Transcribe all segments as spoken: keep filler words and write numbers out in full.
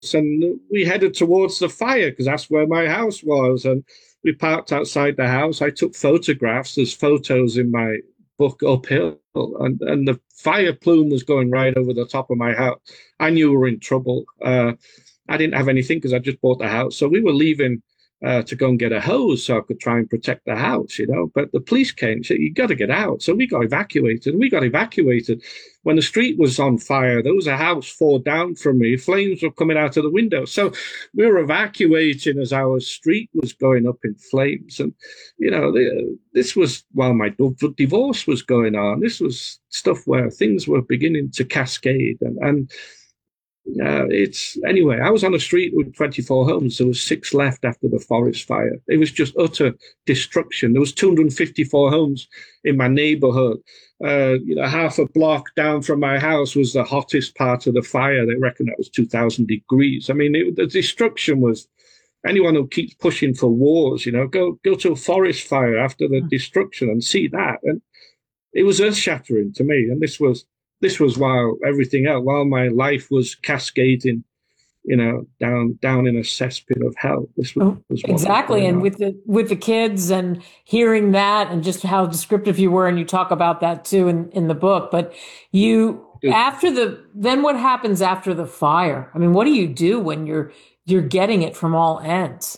and we headed towards the fire because that's where my house was. And we parked outside the house. I took photographs. There's photos in my book, Uphill, and, and the fire plume was going right over the top of my house. I knew we were in trouble. Uh, I didn't have anything because I just bought the house. So we were leaving uh, to go and get a hose so I could try and protect the house, you know. But the police came and said, you got to get out. So we got evacuated. We got evacuated. When the street was on fire, there was a house four down from me. Flames were coming out of the window. So we were evacuating as our street was going up in flames. And, you know, the, this was while my divorce was going on. This was stuff where things were beginning to cascade. And, and uh, it's anyway, I was on a street with twenty-four homes. There was six left after the forest fire. It was just utter destruction. There was two hundred fifty-four homes in my neighborhood. Uh, you know, half a block down from my house was the hottest part of the fire. They reckon that was two thousand degrees. I mean, it, the destruction was, anyone who keeps pushing for wars, you know, go go to a forest fire after the destruction and see that. And it was earth-shattering to me. And this was this was while everything else, while my life was cascading, you know, down down in a cesspit of hell. This was, oh, was exactly. And on. with the with the kids and hearing that and just how descriptive you were, and you talk about that too in, in the book. But you it, after the then what happens after the fire? I mean, what do you do when you're you're getting it from all ends?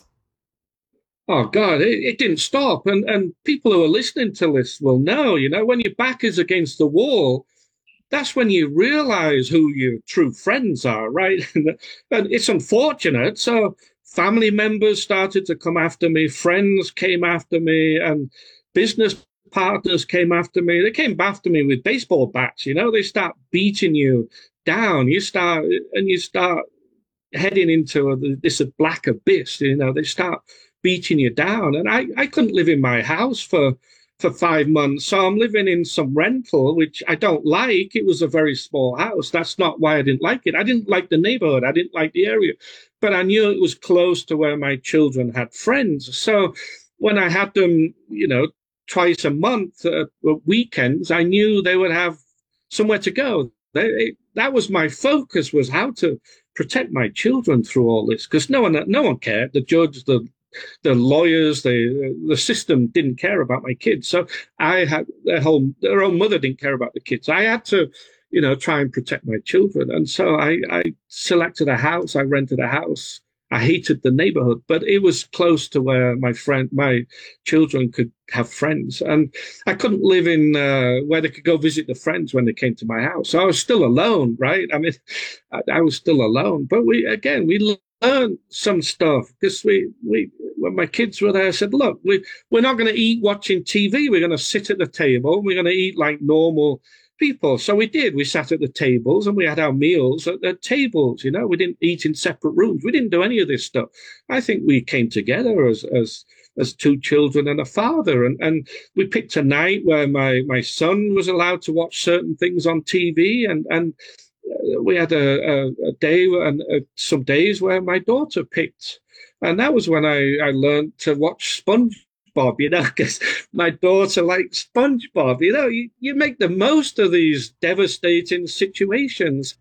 Oh God, it, it didn't stop. And and people who are listening to this will know, you know, when your back is against the wall, that's when you realize who your true friends are, right? And it's unfortunate. So family members started to come after me, friends came after me, and business partners came after me. They came after me with baseball bats, you know, they start beating you down. You start, and you start heading into a, this black abyss, you know, they start beating you down. And I, I couldn't live in my house for for five months. So I'm living in some rental, which I don't like. It was a very small house. That's not why I didn't like it. I didn't like the neighborhood. I didn't like the area, but I knew it was close to where my children had friends. So when I had them, you know, twice a month, uh, weekends, I knew they would have somewhere to go. They, they, that was my focus, was how to protect my children through all this, because no one, no one cared. The judge, the the lawyers, the the system didn't care about my kids. So I had their whole their own mother didn't care about the kids. I had to, you know, try and protect my children. And so I, I selected a house. I rented a house. I hated the neighborhood, but it was close to where my friend, my children could have friends. And I couldn't live in uh, where they could go visit the friends when they came to my house. So I was still alone, right? I mean, I, I was still alone. But we, again, we learned some stuff because we, we, when my kids were there, I said, look, we, we're not going to eat watching T V. We're going to sit at the table. We're going to eat like normal people. So we did. We sat at the tables and we had our meals at the tables. You know, we didn't eat in separate rooms. We didn't do any of this stuff. I think we came together as as as two children and a father, and and we picked a night where my my son was allowed to watch certain things on T V, and and we had a a, a day and uh, some days where my daughter picked, and that was when I I learned to watch SpongeBob. Bob, you know, because my daughter likes SpongeBob. You know, you, you make the most of these devastating situations.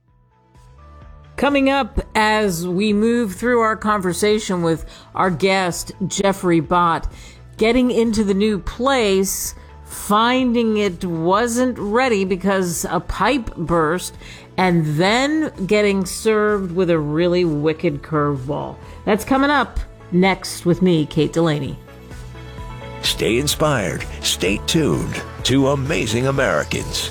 Coming up as we move through our conversation with our guest, Jeffrey Bott, getting into the new place, finding it wasn't ready because a pipe burst, and then getting served with a really wicked curveball. That's coming up next with me, Kate Delaney. Stay inspired. Stay tuned to Amazing Americans.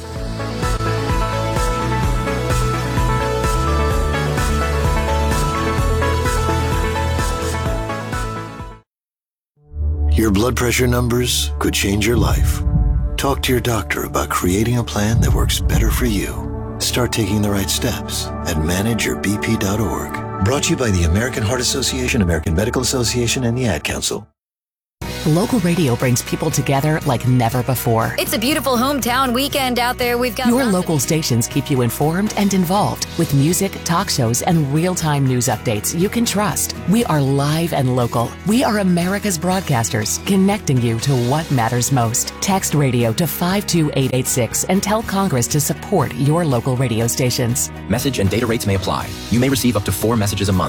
Your blood pressure numbers could change your life. Talk to your doctor about creating a plan that works better for you. Start taking the right steps at manage your b p dot org. Brought to you by the American Heart Association, American Medical Association, and the Ad Council. Local radio brings people together like never before. It's a beautiful hometown weekend out there. We've got Your local stations keep you informed and involved with music, talk shows, and real-time news updates you can trust. We are live and local. We are America's broadcasters, connecting you to what matters most. Text radio to five two eight eight six and tell Congress to support your local radio stations. Message and data rates may apply. You may receive up to four messages a month.